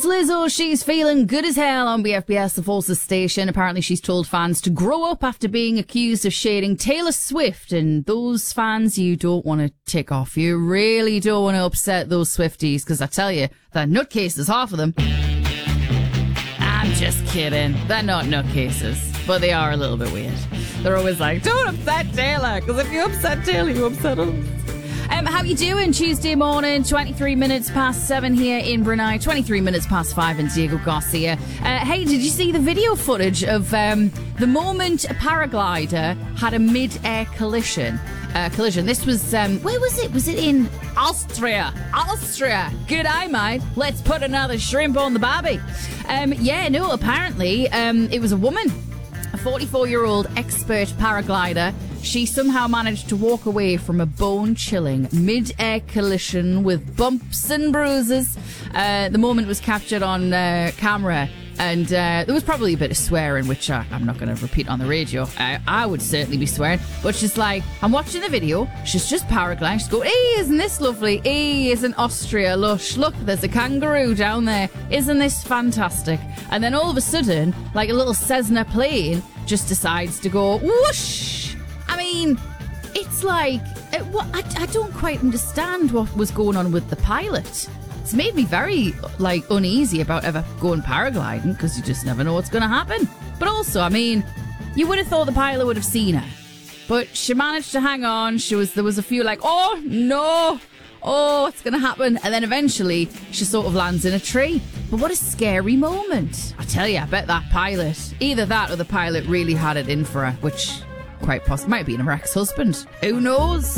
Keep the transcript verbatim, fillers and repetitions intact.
Lizzo, she's feeling good as hell on B F B S, the Forces station. Apparently she's told fans to grow up after being accused of shading Taylor Swift, and those fans you don't want to tick off. You really don't want to upset those Swifties, because I tell you, they're nutcases, half of them. I'm just kidding. They're not nutcases, but they are a little bit weird. They're always like, don't upset Taylor, because if you upset Taylor, you upset us. Um, how you doing? Tuesday morning, twenty-three minutes past seven here in Brunei, twenty-three minutes past five in Diego Garcia. Uh, hey, did you see the video footage of um, the moment a paraglider had a mid-air collision? Uh, collision. This was, um, where was it? Was it in Austria? Austria. Good eye, mate. Let's put another shrimp on the barbie. Um, yeah, no, apparently um, it was a woman, a forty-four-year-old expert paraglider. She somehow managed to walk away from a bone-chilling mid-air collision with bumps and bruises. Uh, the moment was captured on uh, camera, and uh, there was probably a bit of swearing, which uh, I'm not going to repeat on the radio. I, I would certainly be swearing, but she's like, I'm watching the video, she's just paragliding, she's going, hey, isn't this lovely? Hey, isn't Austria lush? Look, there's a kangaroo down there. Isn't this fantastic? And then all of a sudden, like a little Cessna plane just decides to go whoosh. I mean, it's like, it, what, I, I don't quite understand what was going on with the pilot. It's made me very, like, uneasy about ever going paragliding, because you just never know what's going to happen. But also, I mean, you would have thought the pilot would have seen her. But she managed to hang on. She was There was a few like, oh, no, oh, what's going to happen? And then eventually, she sort of lands in a tree. But what a scary moment. I tell you, I bet that pilot, either that or the pilot really had it in for her, which quite possibly might be an ex-husband. Who knows?